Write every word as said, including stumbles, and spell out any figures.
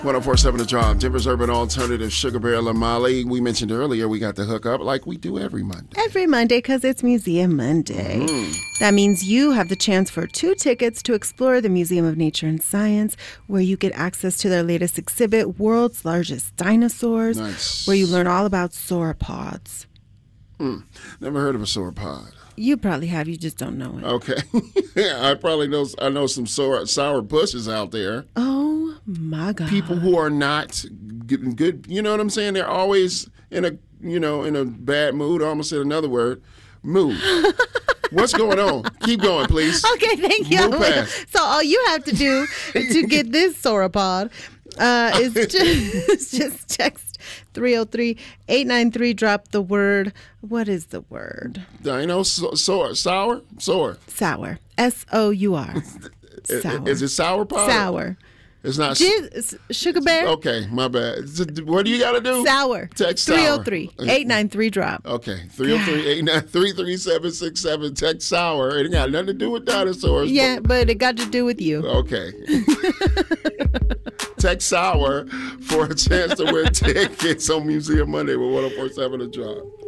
one oh four point seven The Drive, Denver's Urban Alternative, Sugar Bear Lamali. We mentioned earlier we got the hookup like we do every Monday. Every Monday because it's Museum Monday. Mm-hmm. That means you have the chance for two tickets to explore the Museum of Nature and Science, where you get access to their latest exhibit, World's Largest Dinosaurs, nice. Where you learn all about sauropods. Mm, never heard of a sauropod. You probably have. You just don't know it. Okay. Yeah, I probably know. I know some sour, sour bushes out there. Oh my God. People who are not getting good. You know what I'm saying? They're always in a you know in a bad mood. I almost said another word. Mood. What's going on? Keep going, please. Okay, thank you. Move past. So all you have to do to get this sauropod uh, is just, just text three oh three, eight nine three, drop the word. What is the word? Dino, so, sour, sour, sour. Sour. S O U R. Sour. Is it sour pod? Sour. It's not. Jizz, Sugar Bear? Okay, my bad. What do you got to do? Sour. Text sour. three oh three, eight nine three, drop. Okay, three oh three, eight nine three, three seven six seven. Text sour. It ain't got nothing to do with dinosaurs. Yeah, but, but it got to do with you. Okay. Text sour for a chance to win tickets on Museum Monday with one oh four point seven The Drive.